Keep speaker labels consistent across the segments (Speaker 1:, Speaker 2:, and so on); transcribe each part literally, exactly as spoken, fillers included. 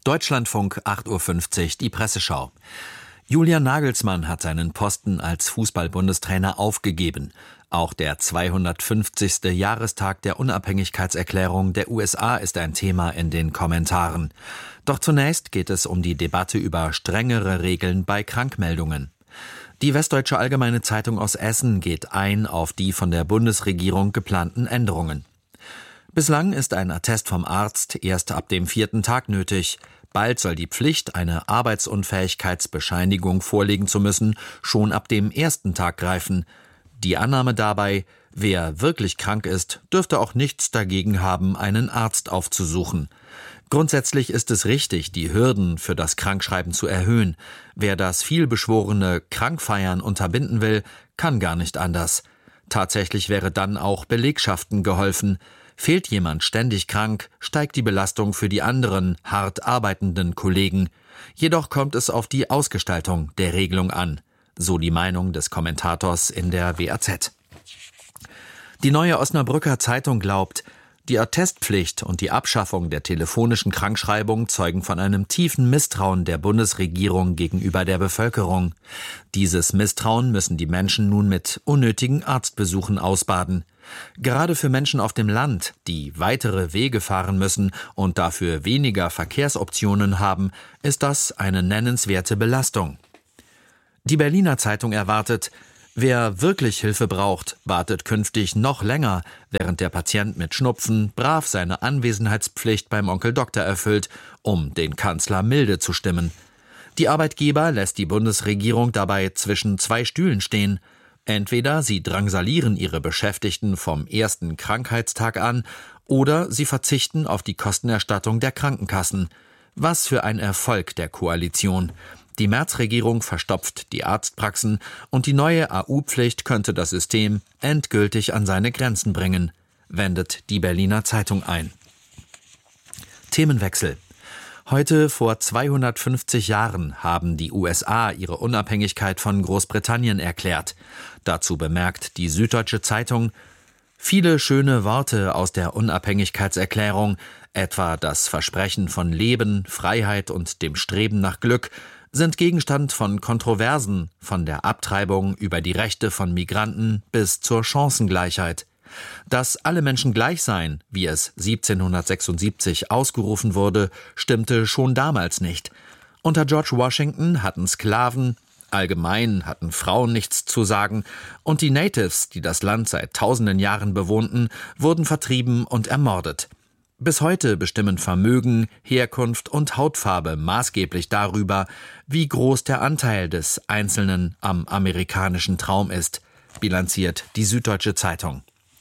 Speaker 1: Deutschlandfunk acht Uhr fünfzig, die Presseschau. Julian Nagelsmann hat seinen Posten als Fußball-Bundestrainer aufgegeben. Auch der zweihundertfünfzigste Jahrestag der Unabhängigkeitserklärung der U S A ist ein Thema in den Kommentaren. Doch zunächst geht es um die Debatte über strengere Regeln bei Krankmeldungen. Die Westdeutsche Allgemeine Zeitung aus Essen geht ein auf die von der Bundesregierung geplanten Änderungen. Bislang ist ein Attest vom Arzt erst ab dem vierten Tag nötig. Bald soll die Pflicht, eine Arbeitsunfähigkeitsbescheinigung vorlegen zu müssen, schon ab dem ersten Tag greifen. Die Annahme dabei, wer wirklich krank ist, dürfte auch nichts dagegen haben, einen Arzt aufzusuchen. Grundsätzlich ist es richtig, die Hürden für das Krankschreiben zu erhöhen. Wer das vielbeschworene Krankfeiern unterbinden will, kann gar nicht anders. Tatsächlich wäre dann auch Belegschaften geholfen. Fehlt jemand ständig krank, steigt die Belastung für die anderen, hart arbeitenden Kollegen. Jedoch kommt es auf die Ausgestaltung der Regelung an. So die Meinung des Kommentators in der W A Z. Die Neue Osnabrücker Zeitung glaubt, die Attestpflicht und die Abschaffung der telefonischen Krankschreibung zeugen von einem tiefen Misstrauen der Bundesregierung gegenüber der Bevölkerung. Dieses Misstrauen müssen die Menschen nun mit unnötigen Arztbesuchen ausbaden. Gerade für Menschen auf dem Land, die weitere Wege fahren müssen und dafür weniger Verkehrsoptionen haben, ist das eine nennenswerte Belastung. Die Berliner Zeitung erwartet, wer wirklich Hilfe braucht, wartet künftig noch länger, während der Patient mit Schnupfen brav seine Anwesenheitspflicht beim Onkel Doktor erfüllt, um den Kanzler milde zu stimmen. Die Arbeitgeber lässt die Bundesregierung dabei zwischen zwei Stühlen stehen. Entweder sie drangsalieren ihre Beschäftigten vom ersten Krankheitstag an oder sie verzichten auf die Kostenerstattung der Krankenkassen. Was für ein Erfolg der Koalition. Die Merz-Regierung verstopft die Arztpraxen und die neue A U-Pflicht könnte das System endgültig an seine Grenzen bringen, wendet die Berliner Zeitung ein. Themenwechsel. Heute vor zweihundertfünfzig Jahren haben die U S A ihre Unabhängigkeit von Großbritannien erklärt. Dazu bemerkt die Süddeutsche Zeitung, viele schöne Worte aus der Unabhängigkeitserklärung, etwa das Versprechen von Leben, Freiheit und dem Streben nach Glück, sind Gegenstand von Kontroversen, von der Abtreibung über die Rechte von Migranten bis zur Chancengleichheit. Dass alle Menschen gleich seien, wie es siebzehnhundertsechsundsiebzig ausgerufen wurde, stimmte schon damals nicht. Unter George Washington hatten Sklaven, allgemein hatten Frauen nichts zu sagen, und die Natives, die das Land seit tausenden Jahren bewohnten, wurden vertrieben und ermordet. Bis heute bestimmen Vermögen, Herkunft und Hautfarbe maßgeblich darüber, wie groß der Anteil des Einzelnen am amerikanischen Traum ist, bilanziert die Süddeutsche Zeitung.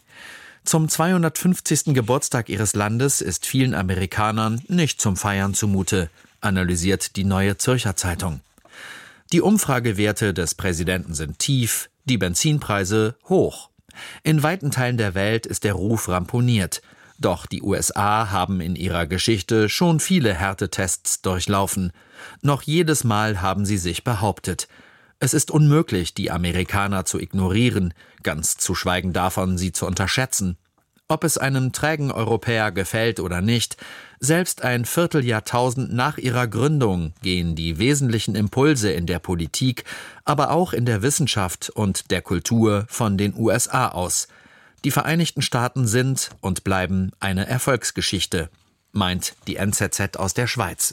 Speaker 1: Zum zweihundertfünfzigsten Geburtstag ihres Landes ist vielen Amerikanern nicht zum Feiern zumute, analysiert die Neue Zürcher Zeitung. Die Umfragewerte des Präsidenten sind tief, die Benzinpreise hoch. In weiten Teilen der Welt ist der Ruf ramponiert. Doch die U S A haben in ihrer Geschichte schon viele Härtetests durchlaufen. Noch jedes Mal haben sie sich behauptet. Es ist unmöglich, die Amerikaner zu ignorieren, ganz zu schweigen davon, sie zu unterschätzen. Ob es einem trägen Europäer gefällt oder nicht, selbst ein Vierteljahrtausend nach ihrer Gründung gehen die wesentlichen Impulse in der Politik, aber auch in der Wissenschaft und der Kultur von den U S A aus. Die Vereinigten Staaten sind und bleiben eine Erfolgsgeschichte, meint die N Z Z aus der Schweiz.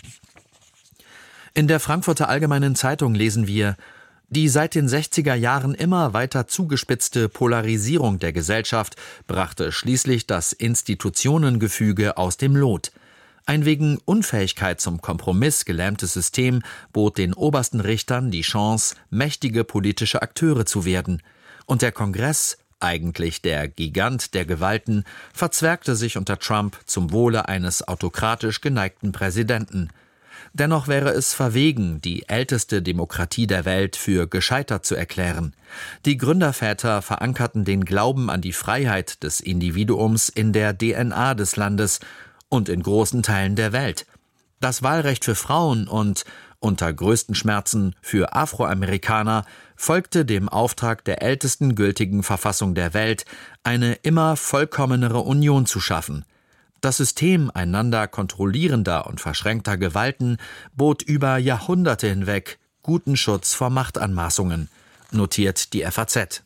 Speaker 1: In der Frankfurter Allgemeinen Zeitung lesen wir, die seit den sechziger Jahren immer weiter zugespitzte Polarisierung der Gesellschaft brachte schließlich das Institutionengefüge aus dem Lot. Ein wegen Unfähigkeit zum Kompromiss gelähmtes System bot den obersten Richtern die Chance, mächtige politische Akteure zu werden. Und der Kongress, eigentlich der Gigant der Gewalten, verzwergte sich unter Trump zum Wohle eines autokratisch geneigten Präsidenten. Dennoch wäre es verwegen, die älteste Demokratie der Welt für gescheitert zu erklären. Die Gründerväter verankerten den Glauben an die Freiheit des Individuums in der D N A des Landes und in großen Teilen der Welt. Das Wahlrecht für Frauen und, unter größten Schmerzen, für Afroamerikaner folgte dem Auftrag der ältesten gültigen Verfassung der Welt, eine immer vollkommenere Union zu schaffen. Das System einander kontrollierender und verschränkter Gewalten bot über Jahrhunderte hinweg guten Schutz vor Machtanmaßungen, notiert die F A Z.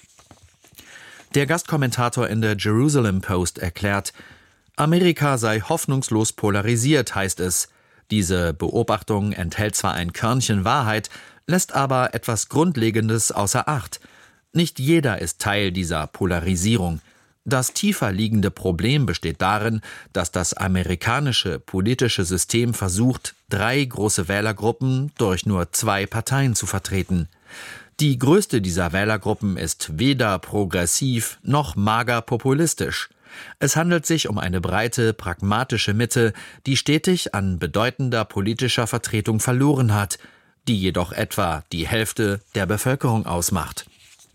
Speaker 1: Der Gastkommentator in der Jerusalem Post erklärt, Amerika sei hoffnungslos polarisiert, heißt es. Diese Beobachtung enthält zwar ein Körnchen Wahrheit, lässt aber etwas Grundlegendes außer Acht. Nicht jeder ist Teil dieser Polarisierung. Das tiefer liegende Problem besteht darin, dass das amerikanische politische System versucht, drei große Wählergruppen durch nur zwei Parteien zu vertreten. Die größte dieser Wählergruppen ist weder progressiv noch mager populistisch. Es handelt sich um eine breite, pragmatische Mitte, die stetig an bedeutender politischer Vertretung verloren hat, die jedoch etwa die Hälfte der Bevölkerung ausmacht.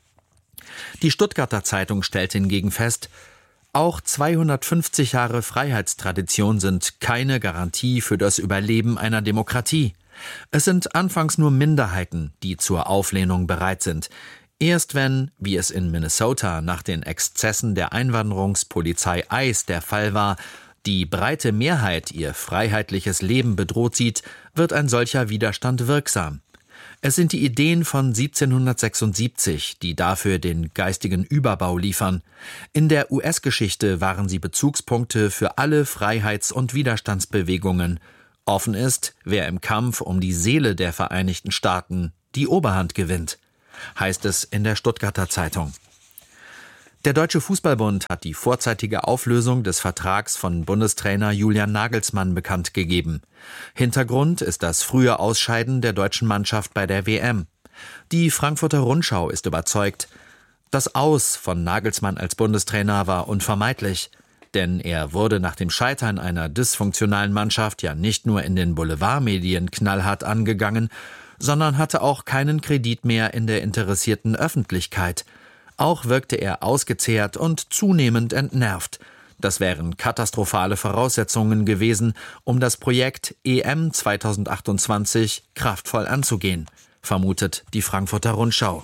Speaker 1: Die Stuttgarter Zeitung stellt hingegen fest, auch zweihundertfünfzig Jahre Freiheitstradition sind keine Garantie für das Überleben einer Demokratie. Es sind anfangs nur Minderheiten, die zur Auflehnung bereit sind. Erst wenn, wie es in Minnesota nach den Exzessen der Einwanderungspolizei ICE der Fall war, die breite Mehrheit ihr freiheitliches Leben bedroht sieht, wird ein solcher Widerstand wirksam. Es sind die Ideen von siebzehnhundertsechsundsiebzig, die dafür den geistigen Überbau liefern. In der U S-Geschichte waren sie Bezugspunkte für alle Freiheits- und Widerstandsbewegungen. Offen ist, wer im Kampf um die Seele der Vereinigten Staaten die Oberhand gewinnt, heißt es in der Stuttgarter Zeitung. Der Deutsche Fußballbund hat die vorzeitige Auflösung des Vertrags von Bundestrainer Julian Nagelsmann bekannt gegeben. Hintergrund ist das frühe Ausscheiden der deutschen Mannschaft bei der W M. Die Frankfurter Rundschau ist überzeugt, das Aus von Nagelsmann als Bundestrainer war unvermeidlich, denn er wurde nach dem Scheitern einer dysfunktionalen Mannschaft ja nicht nur in den Boulevardmedien knallhart angegangen, sondern hatte auch keinen Kredit mehr in der interessierten Öffentlichkeit. Auch wirkte er ausgezehrt und zunehmend entnervt. Das wären katastrophale Voraussetzungen gewesen, um das Projekt E M zweitausendachtundzwanzig kraftvoll anzugehen, vermutet die Frankfurter Rundschau.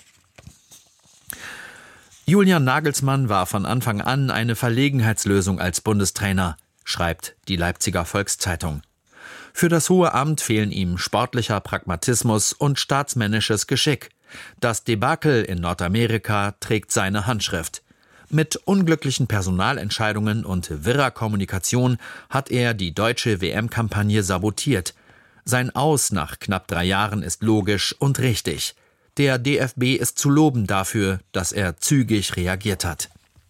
Speaker 1: Julian Nagelsmann war von Anfang an eine Verlegenheitslösung als Bundestrainer, schreibt die Leipziger Volkszeitung. Für das hohe Amt fehlen ihm sportlicher Pragmatismus und staatsmännisches Geschick. Das Debakel in Nordamerika trägt seine Handschrift. Mit unglücklichen Personalentscheidungen und wirrer Kommunikation hat er die deutsche W M-Kampagne sabotiert. Sein Aus nach knapp drei Jahren ist logisch und richtig. Der D F B ist zu loben dafür, dass er zügig reagiert hat.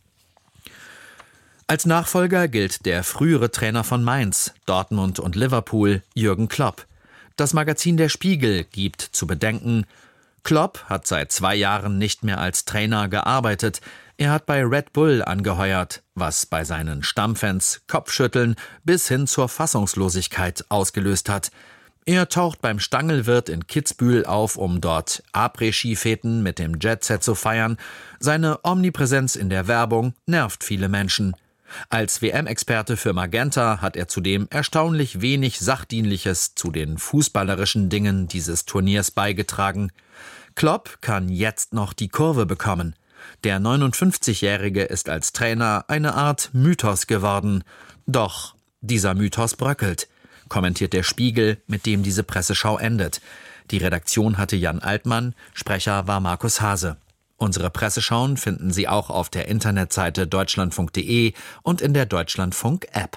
Speaker 1: Als Nachfolger gilt der frühere Trainer von Mainz, Dortmund und Liverpool, Jürgen Klopp. Das Magazin Der Spiegel gibt zu bedenken, Klopp hat seit zwei Jahren nicht mehr als Trainer gearbeitet. Er hat bei Red Bull angeheuert, was bei seinen Stammfans Kopfschütteln bis hin zur Fassungslosigkeit ausgelöst hat. Er taucht beim Stangelwirt in Kitzbühel auf, um dort Après-Ski-Feten mit dem Jetset zu feiern. Seine Omnipräsenz in der Werbung nervt viele Menschen. Als W M-Experte für Magenta hat er zudem erstaunlich wenig Sachdienliches zu den fußballerischen Dingen dieses Turniers beigetragen. Klopp kann jetzt noch die Kurve bekommen. Der neunundfünfzigjährige ist als Trainer eine Art Mythos geworden. Doch dieser Mythos bröckelt, kommentiert der Spiegel, mit dem diese Presseschau endet. Die Redaktion hatte Jan Altmann, Sprecher war Markus Hase. Unsere Presseschauen finden Sie auch auf der Internetseite deutschlandfunk punkt de und in der Deutschlandfunk-App.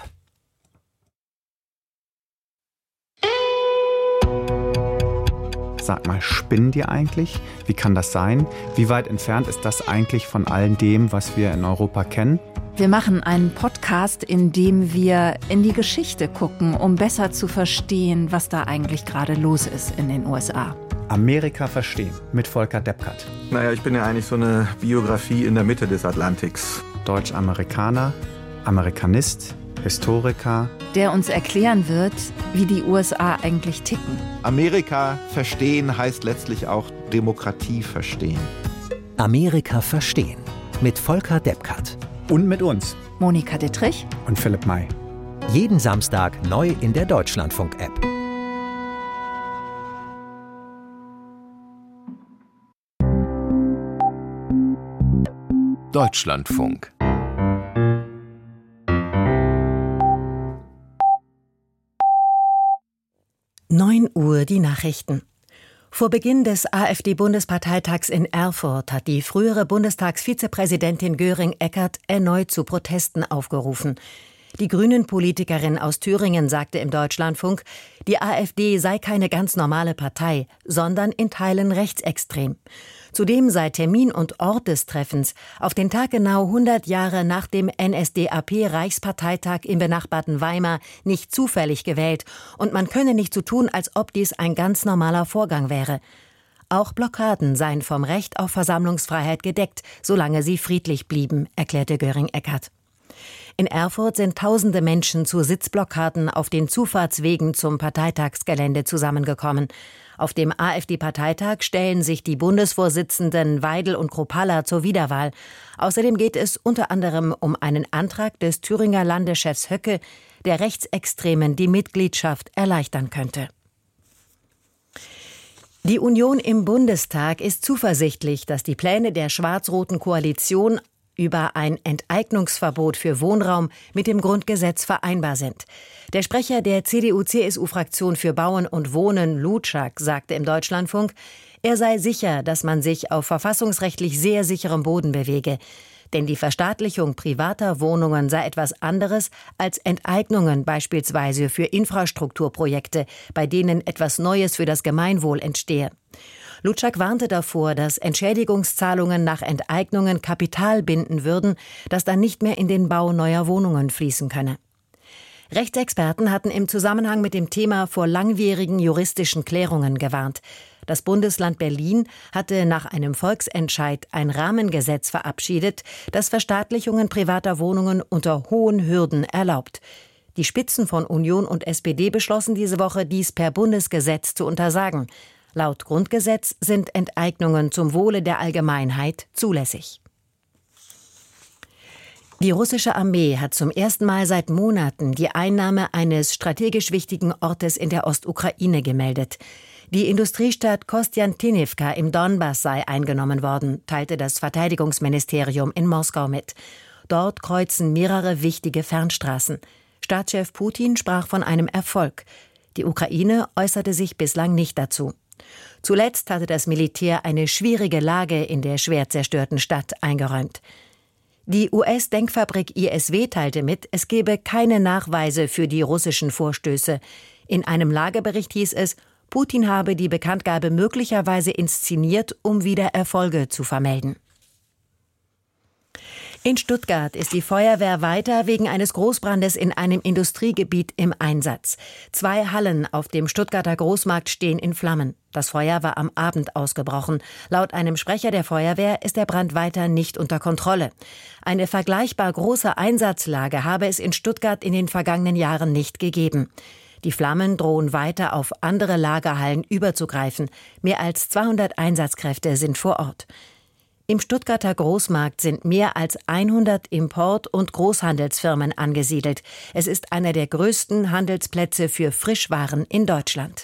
Speaker 2: Sag mal, spinnen die eigentlich? Wie kann das sein? Wie weit entfernt ist das eigentlich von all dem, was wir in Europa kennen?
Speaker 3: Wir machen einen Podcast, in dem wir in die Geschichte gucken, um besser zu verstehen, was da eigentlich gerade los ist in den U S A.
Speaker 2: Amerika verstehen mit Volker Deppkart.
Speaker 4: Naja, ich bin ja eigentlich so eine Biografie in der Mitte des Atlantiks.
Speaker 2: Deutsch-Amerikaner, Amerikanist, Historiker.
Speaker 3: Der uns erklären wird, wie die U S A eigentlich ticken.
Speaker 5: Amerika verstehen heißt letztlich auch Demokratie verstehen.
Speaker 6: Amerika verstehen mit Volker Deppkart.
Speaker 2: Und mit uns,
Speaker 3: Monika Dittrich
Speaker 2: und Philipp May.
Speaker 6: Jeden Samstag neu in der Deutschlandfunk-App.
Speaker 7: Deutschlandfunk. neun Uhr die Nachrichten. Vor Beginn des AfD-Bundesparteitags in Erfurt hat die frühere Bundestagsvizepräsidentin Göring-Eckardt erneut zu Protesten aufgerufen. Die Grünen-Politikerin aus Thüringen sagte im Deutschlandfunk, die AfD sei keine ganz normale Partei, sondern in Teilen rechtsextrem. Zudem sei Termin und Ort des Treffens auf den Tag genau hundert Jahre nach dem N S D A P-Reichsparteitag im benachbarten Weimar nicht zufällig gewählt und man könne nicht so tun, als ob dies ein ganz normaler Vorgang wäre. Auch Blockaden seien vom Recht auf Versammlungsfreiheit gedeckt, solange sie friedlich blieben, erklärte Göring-Eckardt. In Erfurt sind tausende Menschen zu Sitzblockaden auf den Zufahrtswegen zum Parteitagsgelände zusammengekommen. Auf dem AfD-Parteitag stellen sich die Bundesvorsitzenden Weidel und Kruppalla zur Wiederwahl. Außerdem geht es unter anderem um einen Antrag des Thüringer Landeschefs Höcke, der Rechtsextremen die Mitgliedschaft erleichtern könnte. Die Union im Bundestag ist zuversichtlich, dass die Pläne der schwarz-roten Koalition über ein Enteignungsverbot für Wohnraum mit dem Grundgesetz vereinbar sind. Der Sprecher der C D U C S U-Fraktion für Bauen und Wohnen, Lutschak, sagte im Deutschlandfunk, er sei sicher, dass man sich auf verfassungsrechtlich sehr sicherem Boden bewege. Denn die Verstaatlichung privater Wohnungen sei etwas anderes als Enteignungen beispielsweise für Infrastrukturprojekte, bei denen etwas Neues für das Gemeinwohl entstehe. Lutschak warnte davor, dass Entschädigungszahlungen nach Enteignungen Kapital binden würden, das dann nicht mehr in den Bau neuer Wohnungen fließen könne. Rechtsexperten hatten im Zusammenhang mit dem Thema vor langwierigen juristischen Klärungen gewarnt. Das Bundesland Berlin hatte nach einem Volksentscheid ein Rahmengesetz verabschiedet, das Verstaatlichungen privater Wohnungen unter hohen Hürden erlaubt. Die Spitzen von Union und S P D beschlossen diese Woche, dies per Bundesgesetz zu untersagen. Laut Grundgesetz sind Enteignungen zum Wohle der Allgemeinheit zulässig. Die russische Armee hat zum ersten Mal seit Monaten die Einnahme eines strategisch wichtigen Ortes in der Ostukraine gemeldet. Die Industriestadt Kostjantinivka im Donbass sei eingenommen worden, teilte das Verteidigungsministerium in Moskau mit. Dort kreuzen mehrere wichtige Fernstraßen. Staatschef Putin sprach von einem Erfolg. Die Ukraine äußerte sich bislang nicht dazu. Zuletzt hatte das Militär eine schwierige Lage in der schwer zerstörten Stadt eingeräumt. Die U S-Denkfabrik I S W teilte mit, es gebe keine Nachweise für die russischen Vorstöße. In einem Lagebericht hieß es, Putin habe die Bekanntgabe möglicherweise inszeniert, um wieder Erfolge zu vermelden. In Stuttgart ist die Feuerwehr weiter wegen eines Großbrandes in einem Industriegebiet im Einsatz. Zwei Hallen auf dem Stuttgarter Großmarkt stehen in Flammen. Das Feuer war am Abend ausgebrochen. Laut einem Sprecher der Feuerwehr ist der Brand weiter nicht unter Kontrolle. Eine vergleichbar große Einsatzlage habe es in Stuttgart in den vergangenen Jahren nicht gegeben. Die Flammen drohen weiter auf andere Lagerhallen überzugreifen. Mehr als zweihundert Einsatzkräfte sind vor Ort. Im Stuttgarter Großmarkt sind mehr als hundert Import- und Großhandelsfirmen angesiedelt. Es ist einer der größten Handelsplätze für Frischwaren in Deutschland.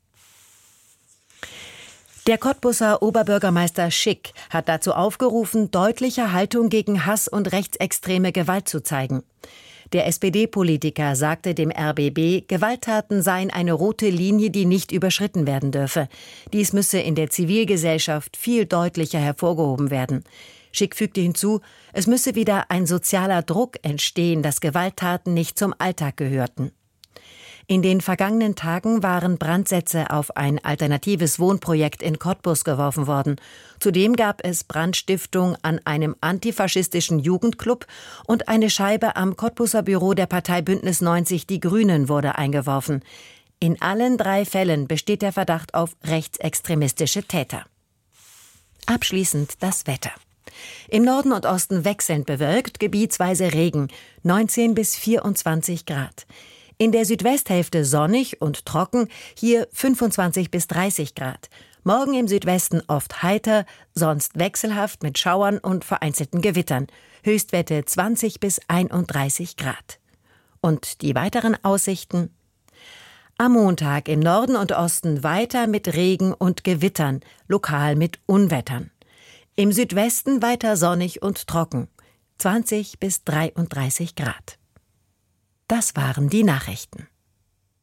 Speaker 7: Der Cottbuser Oberbürgermeister Schick hat dazu aufgerufen, deutliche Haltung gegen Hass und rechtsextreme Gewalt zu zeigen. Der S P D-Politiker sagte dem R B B, Gewalttaten seien eine rote Linie, die nicht überschritten werden dürfe. Dies müsse in der Zivilgesellschaft viel deutlicher hervorgehoben werden. Schick fügte hinzu, es müsse wieder ein sozialer Druck entstehen, dass Gewalttaten nicht zum Alltag gehörten. In den vergangenen Tagen waren Brandsätze auf ein alternatives Wohnprojekt in Cottbus geworfen worden. Zudem gab es Brandstiftung an einem antifaschistischen Jugendclub und eine Scheibe am Cottbuser Büro der Partei Bündnis neunzig Die Grünen wurde eingeworfen. In allen drei Fällen besteht der Verdacht auf rechtsextremistische Täter. Abschließend das Wetter. Im Norden und Osten wechselnd bewölkt, gebietsweise Regen, neunzehn bis vierundzwanzig Grad. In der Südwesthälfte sonnig und trocken, hier fünfundzwanzig bis dreißig Grad. Morgen im Südwesten oft heiter, sonst wechselhaft mit Schauern und vereinzelten Gewittern. Höchstwerte zwanzig bis einunddreißig Grad. Und die weiteren Aussichten? Am Montag im Norden und Osten weiter mit Regen und Gewittern, lokal mit Unwettern. Im Südwesten weiter sonnig und trocken, zwanzig bis dreiunddreißig Grad. Das waren die Nachrichten.